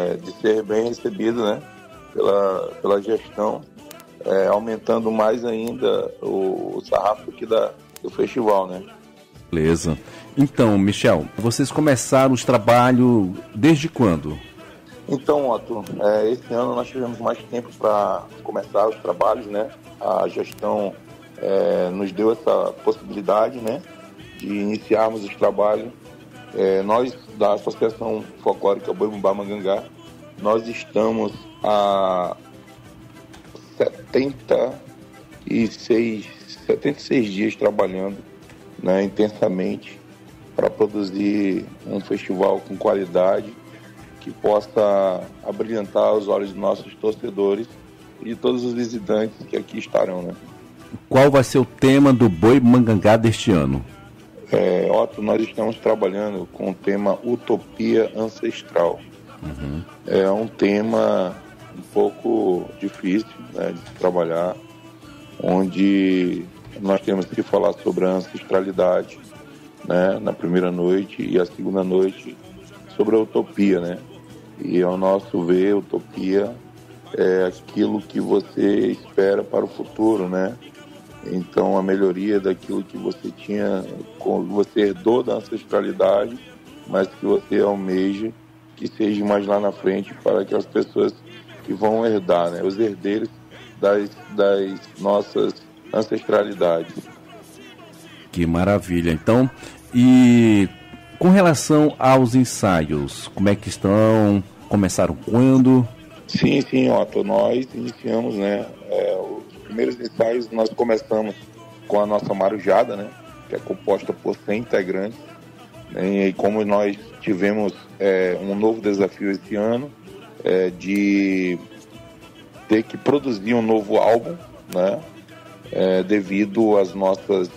de ser bem recebido, né, pela gestão, aumentando mais ainda o sarrafo aqui do festival, né? Beleza. Então, Michel, vocês começaram os trabalhos desde quando? Então, Otto, esse ano nós tivemos mais tempo para começar os trabalhos, né? A gestão nos deu essa possibilidade, né, de iniciarmos os trabalhos. Nós, da Associação Folclórica Boi-Bumbá Mangangá, nós estamos há 76 dias trabalhando, né, intensamente, para produzir um festival com qualidade que possa abrilhantar os olhos dos nossos torcedores e de todos os visitantes que aqui estarão, né? Qual vai ser o tema do Boi Mangangá deste ano? Otto, nós estamos trabalhando com o tema Utopia Ancestral. Uhum. É um tema um pouco difícil, né, de trabalhar, onde nós temos que falar sobre a ancestralidade, né, na primeira noite, e a segunda noite sobre a utopia, né? E ao nosso ver, utopia é aquilo que você espera para o futuro, né? Então, a melhoria daquilo que você tinha, você herdou da ancestralidade, mas que você almeja que seja mais lá na frente para aquelas pessoas que vão herdar, né? Os herdeiros das nossas ancestralidades. Que maravilha. Então, e com relação aos ensaios, como é que estão? Começaram quando? Sim, Otto, nós iniciamos, né, os primeiros ensaios. Nós começamos com a nossa marujada, né, que é composta por 100 integrantes, né, e como nós tivemos um novo desafio esse ano, de ter que produzir um novo álbum, né, devido às nossas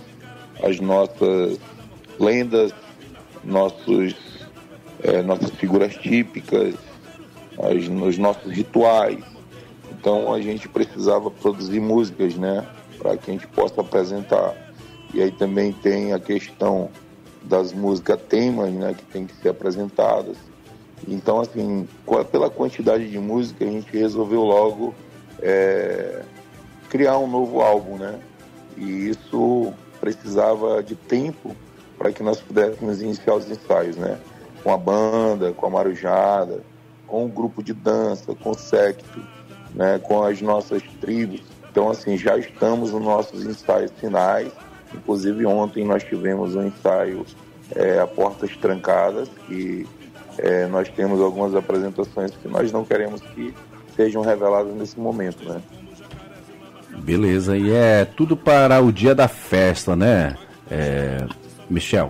lendas, nossas figuras típicas, os nossos rituais. Então a gente precisava produzir músicas, né, para que a gente possa apresentar. E aí também tem a questão das músicas temas, né, que tem que ser apresentadas. Então, assim, pela quantidade de música, a gente resolveu logo criar um novo álbum, né? E isso precisava de tempo para que nós pudéssemos iniciar os ensaios, né? Com a banda, com a marujada, com o grupo de dança, com o séquito, né? Com as nossas tribos. Então, assim, já estamos nos nossos ensaios finais. Inclusive, ontem nós tivemos um ensaio a portas trancadas, que nós temos algumas apresentações que nós não queremos que sejam reveladas nesse momento, né? Beleza, e é tudo para o dia da festa, né, Michel?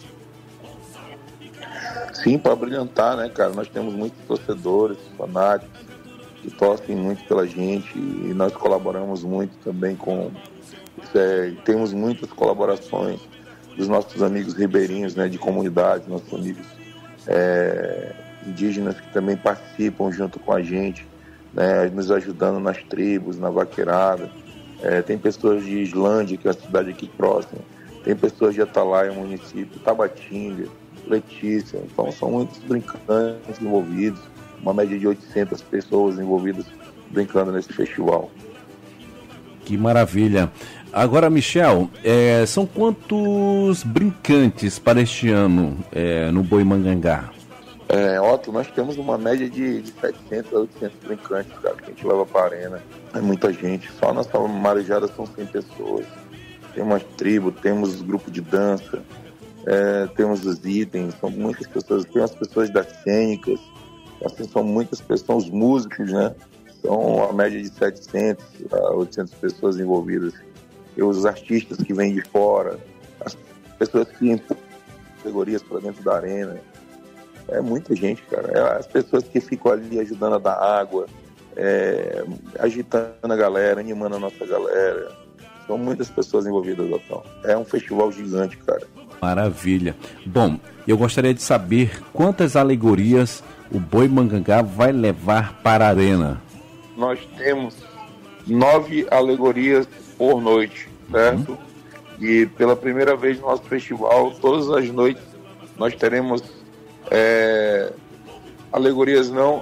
Sim, para brilhantar, né, cara? Nós temos muitos torcedores, fanáticos, que torcem muito pela gente, e nós colaboramos muito também com... temos muitas colaborações dos nossos amigos ribeirinhos, né, de comunidade, nossos amigos indígenas que também participam junto com a gente, né, nos ajudando nas tribos, na vaqueirada. Tem pessoas de Islândia, que é a cidade aqui próxima, tem pessoas de Atalaia, município, Tabatinga, Letícia. Então são muitos brincantes envolvidos, uma média de 800 pessoas envolvidas brincando nesse festival. Que maravilha. Agora, Michel, são quantos brincantes para este ano no Boi Mangangá? Otto, nós temos uma média de 700 a 800 brincantes, cara, que a gente leva para a arena. É muita gente. Só na nossa marejada são 100 pessoas. Tem umas tribos, temos grupo de dança, temos os itens, são muitas pessoas. Tem as pessoas das cênicas, assim, são muitas pessoas, são os músicos, né? São a média de 700 a 800 pessoas envolvidas. E os artistas que vêm de fora, as pessoas que empurram categorias para dentro da arena. É muita gente, cara. As pessoas que ficam ali ajudando a dar água, agitando a galera, animando a nossa galera. São muitas pessoas envolvidas, Otão. É um festival gigante, cara. Maravilha. Bom, eu gostaria de saber quantas alegorias o Boi Mangangá vai levar para a arena. Nós temos 9 alegorias por noite, certo? Uhum. E pela primeira vez no nosso festival, todas as noites, nós teremos alegorias não